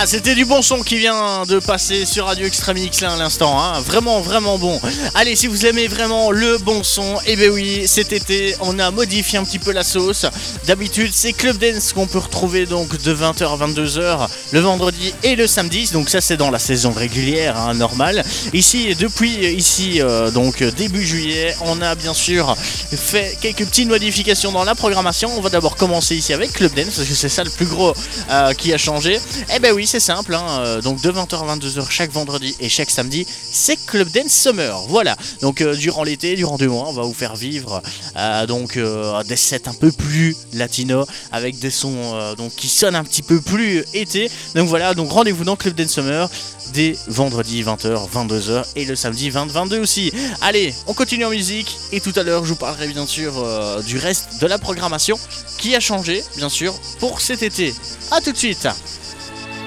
Ah, c'était du bon son qui vient de passer sur Radio Extremix là à l'instant, hein. Vraiment, vraiment bon. Allez, si vous aimez vraiment le bon son, eh ben oui, cet été, on a modifié un petit peu la sauce. D'habitude, c'est Club Dance qu'on peut retrouver donc de 20h à 22h le vendredi et le samedi. Donc ça, c'est dans la saison régulière, hein, normale. Ici, donc début juillet, on a bien sûr fait quelques petites modifications dans la programmation. On va d'abord commencer ici avec Club Dance parce que c'est ça le plus gros qui a changé. Eh ben oui, c'est simple, hein. Donc de 20h à 22h chaque vendredi et chaque samedi, c'est Club Dance Summer. Voilà, donc durant l'été, durant 2 mois, on va vous faire vivre des sets un peu plus latino avec des sons donc qui sonnent un petit peu plus été. Donc voilà, donc rendez-vous dans Club Dance Summer dès vendredi 20h, 22h et le samedi 20-22 aussi. Allez, on continue en musique et tout à l'heure je vous parlerai bien sûr du reste de la programmation qui a changé bien sûr pour cet été. A tout de suite.